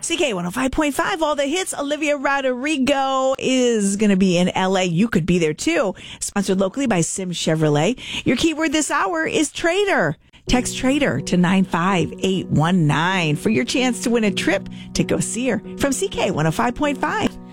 CK 105.5, all the hits. Olivia Rodrigo is going to be in LA. You could be there too. Sponsored locally by Sim Chevrolet. Your keyword this hour is trader. Text trader to 95819 for your chance to win a trip to go see her from CK 105.5.